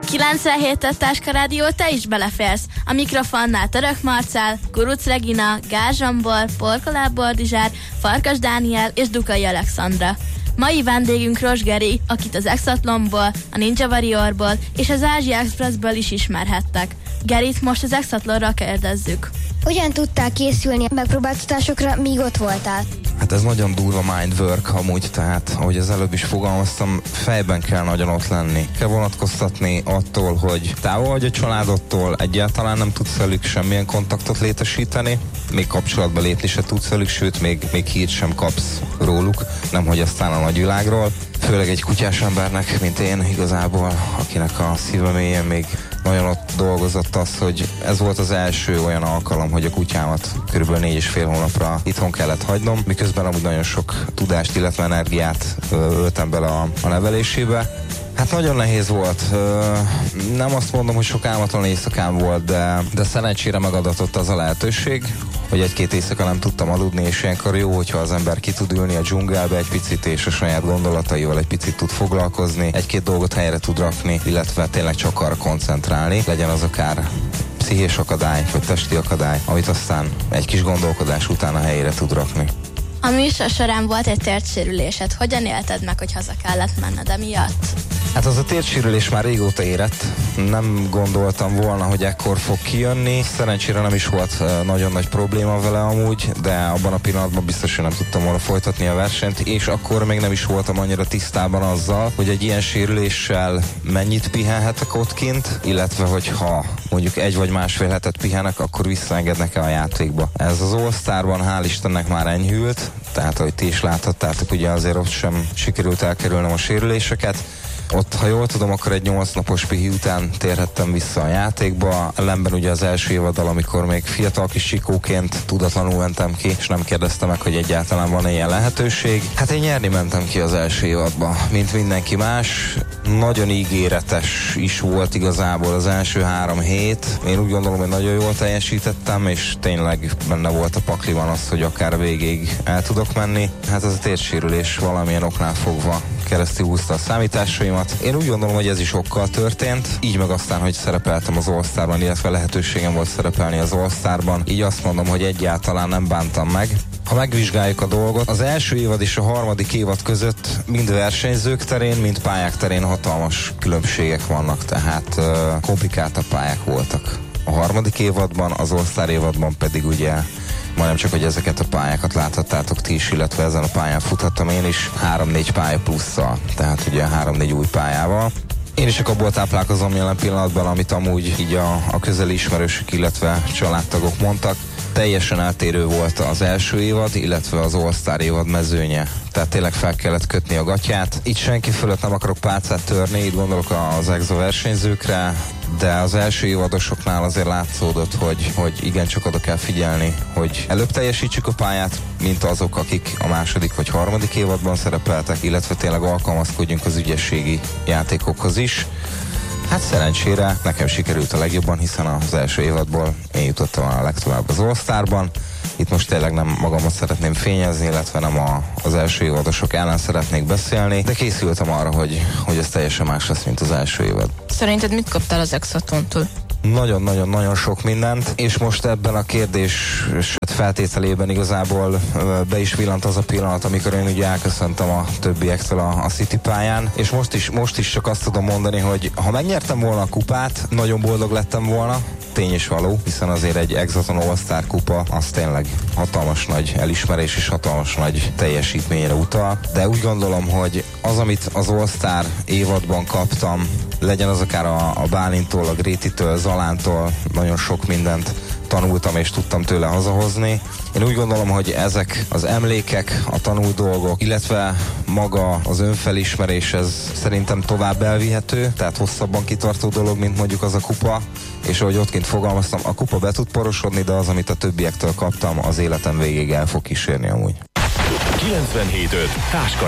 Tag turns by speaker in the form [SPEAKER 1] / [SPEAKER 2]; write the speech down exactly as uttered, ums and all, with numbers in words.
[SPEAKER 1] kilencvenhét Táska Rádió, te is beleférsz. A mikrofonnál Török Marcell, Kuruc Regina, Gál Zsombor, Porkolá Boldizsár, Farkas Dániel és Dukai Alexandra. Mai vendégünk Ros Geri, akit az Exatlonból, a Ninja Warriorból és az Ázsia Expressből is ismerhettek. Gerit most az Exatlonra kérdezzük.
[SPEAKER 2] Hogyan tudtál készülni a megpróbáltatásokra, míg ott voltál?
[SPEAKER 3] Hát ez nagyon durva mindwork amúgy, tehát ahogy az előbb is fogalmaztam, fejben kell nagyon ott lenni. Kell vonatkoztatni attól, hogy távol vagy a családodtól, egyáltalán nem tudsz velük semmilyen kontaktot létesíteni, még kapcsolatba lépni se tudsz velük, sőt még, még hírt sem kapsz róluk, nemhogy aztán a nagyvilágról. Főleg egy kutyás embernek, mint én igazából, akinek a szíve mélyen még nagyon ott dolgozott az, hogy ez volt az első olyan alkalom, hogy a kutyámat körülbelül négy és fél hónapra itthon kellett hagynom, miközben amúgy nagyon sok tudást, illetve energiát öltem bele a, a nevelésébe. Hát nagyon nehéz volt. Nem azt mondom, hogy sok álmatlan éjszakám volt, de, de szerencsére megadatott az a lehetőség, hogy egy-két éjszaka nem tudtam aludni, és ilyenkor jó, hogyha az ember ki tud ülni a dzsungelbe egy picit, és a saját gondolataival egy picit tud foglalkozni, egy-két dolgot helyre tud rakni, illetve tényleg csak arra koncentrálni, legyen az akár pszichés akadály, vagy testi akadály, amit aztán egy kis gondolkodás után a helyére tud rakni.
[SPEAKER 1] A műsor során volt egy térdsérülésed. Hogyan élted meg, hogy haza kellett menned emiatt?
[SPEAKER 3] Hát az a térdsérülés már régóta érett. Nem gondoltam volna, hogy ekkor fog kijönni. Szerencsére nem is volt nagyon nagy probléma vele amúgy, de abban a pillanatban biztos, hogy nem tudtam volna folytatni a versenyt, és akkor még nem is voltam annyira tisztában azzal, hogy egy ilyen sérüléssel mennyit pihenhetek ott kint, illetve hogyha mondjuk egy vagy másfél hetet pihenek, akkor visszaengednek-e a játékba. Ez az All-Starban hál' Istennek már enyhült, tehát ahogy ti is láthattátok, ugye azért ott sem sikerült elkerülnem a sérüléseket. Ott, ha jól tudom, akkor egy nyolc napos pihi után térhettem vissza a játékba. Ellenben ugye az első évaddal, amikor még fiatal kis sikóként tudatlanul mentem ki, és nem kérdeztem meg, hogy egyáltalán van ilyen lehetőség. Hát én nyerni mentem ki az első évadba, mint mindenki más. Nagyon ígéretes is volt igazából az első három hét. Én úgy gondolom, hogy nagyon jól teljesítettem, és tényleg benne volt a pakliban az, hogy akár végig el tudok menni. Hát ez a térdsérülés valamilyen oknál fogva keresztül húzta a számításaimat. Én úgy gondolom, hogy ez is okkal történt, így meg aztán, hogy szerepeltem az All-Starban, illetve lehetőségem volt szerepelni az All-Starban, így azt mondom, hogy egyáltalán nem bántam meg. Ha megvizsgáljuk a dolgot, az első évad és a harmadik évad között mind versenyzők terén, mind pályák terén hatalmas különbségek vannak, tehát uh, komplikáltabb pályák voltak. A harmadik évadban, az All-Star évadban pedig ugye majdnem csak, hogy ezeket a pályákat láthattátok ti is, illetve ezen a pályán futhattam én is, három-négy pálya plusszal, tehát ugye három-négy új pályával. Én is csak abból táplálkozom jelen pillanatban, amit amúgy így a, a közeli ismerősök, illetve családtagok mondtak. Teljesen eltérő volt az első évad, illetve az All-Star évad mezőnye. Tehát tényleg fel kellett kötni a gatyát. Itt senki fölött nem akarok pálcát törni, itt gondolok az exo versenyzőkre, de az első évadosoknál azért látszódott, hogy, hogy igencsak oda kell figyelni, hogy előbb teljesítsük a pályát, mint azok, akik a második vagy harmadik évadban szerepeltek, illetve tényleg alkalmazkodjunk az ügyességi játékokhoz is. Hát szerencsére nekem sikerült a legjobban, hiszen az első évadból én jutottam a legtovább az All-Starban. Itt most tényleg nem magamat szeretném fényezni, illetve nem a, az első évadosok ellen szeretnék beszélni, de készültem arra, hogy, hogy ez teljesen más lesz, mint az első évad.
[SPEAKER 4] Szerinted mit kaptál az Exatlontól?
[SPEAKER 3] Nagyon-nagyon-nagyon sok mindent, és most ebben a kérdés feltételében igazából be is villant az a pillanat, amikor én ugye elköszöntem a többiektől a, a City pályán, és most is, most is csak azt tudom mondani, hogy ha megnyertem volna a kupát, nagyon boldog lettem volna, tény és való, hiszen azért egy Exatlon All-Star kupa az tényleg hatalmas nagy elismerés és hatalmas nagy teljesítményre utal, de úgy gondolom, hogy az, amit az All-Star évadban kaptam, legyen az akár a, a Bálintól, a Grétitől, Zalántól, nagyon sok mindent tanultam és tudtam tőle hazahozni. Én úgy gondolom, hogy ezek az emlékek, a tanult dolgok, illetve maga az önfelismerés, ez szerintem tovább elvihető, tehát hosszabban kitartó dolog, mint mondjuk az a kupa, és ahogy ott kint fogalmaztam, a kupa be tud porosodni, de az, amit a többiektől kaptam, az életem végéig el fog kísérni amúgy.
[SPEAKER 5] kilencvenhét öt Táska